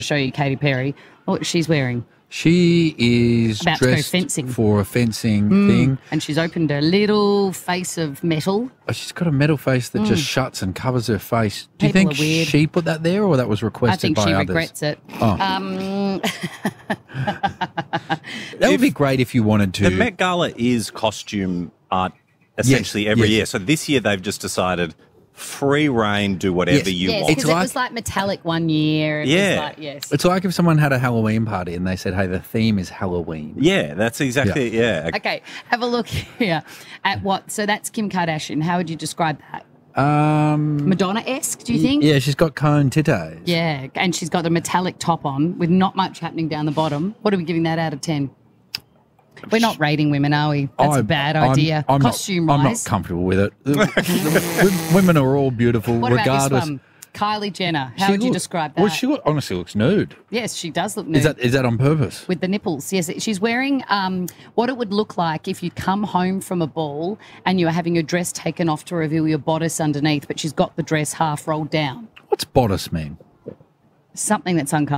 show you Katy Perry. What she's wearing. She is About to go dressed fencing. for a fencing thing. And she's opened a little face of metal. Oh, she's got a metal face that just shuts and covers her face. Do you People think are weird. she put that there or that was I requested think by she others? regrets it. Oh. That would be great if you wanted to. The Met Gala is costume art essentially every year. So this year they've just decided free reign, do whatever you Yes, want. because it was like metallic one year. It Yeah. was like, yes. It's like if someone had a Halloween party and they said, hey, the theme is Halloween. Yeah, that's exactly, yeah. Okay, have a look here at what. So that's Kim Kardashian. How would you describe that? Madonna-esque, do you think? Yeah, she's got cone titties. Yeah, and she's got a metallic top on with not much happening down the bottom. What are we giving that out of 10? We're not rating women, are we? That's a bad idea. Costume-wise. I'm not comfortable with it. Women are all beautiful, What regardless. about this one? Kylie Jenner. How would you describe that? Well, she honestly looks nude. Yes, she does look nude. Is that on purpose? With the nipples, yes. She's wearing what it would look like if you'd come home from a ball and you were having your dress taken off to reveal your bodice underneath, but she's got the dress half rolled down. What's bodice mean? Something that's uncomfortable.